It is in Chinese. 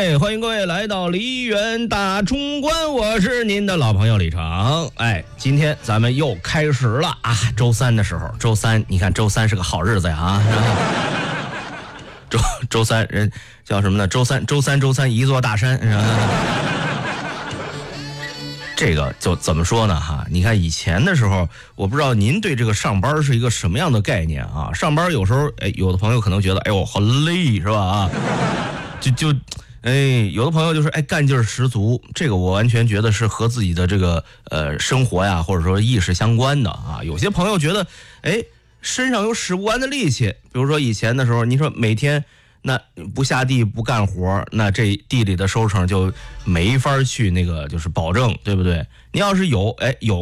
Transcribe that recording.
哎，欢迎各位来到梨园大冲关，我是您的老朋友李成。哎，今天咱们又开始了啊！周三的时候，周三，你看周三是个好日子呀啊！周三人叫什么呢？周三一座大山。这个就怎么说呢哈？你看以前的时候，我不知道您对这个上班是一个什么样的概念啊？上班有时候，哎，有的朋友可能觉得，哎呦，好累是吧？啊，有的朋友就是干劲儿十足，这个我完全觉得是和自己的这个生活呀，或者说意识相关的啊。有些朋友觉得，身上有使不完的力气，比如说以前的时候，你说每天那不下地不干活，那这地里的收成就没法去那个就是保证，对不对？你要是有